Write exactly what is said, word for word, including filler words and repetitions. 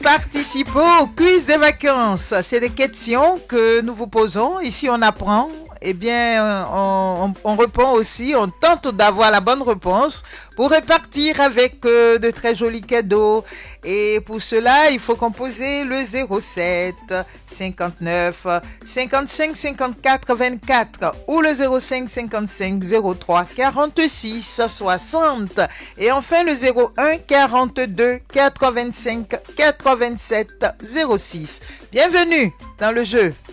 Participez au quiz des vacances. C'est des questions que nous vous posons. Ici, on apprend. Eh bien, on, on, on répond aussi, on tente d'avoir la bonne réponse pour repartir avec euh, de très jolis cadeaux. Et pour cela, il faut composer le zéro sept cinquante-neuf cinquante-cinq cinquante-quatre vingt-quatre ou le zéro cinq cinquante-cinq zéro trois quarante-six soixante. Et enfin le zéro un quarante-deux quatre-vingt-cinq quatre-vingt-sept zéro six. Bienvenue dans le jeu.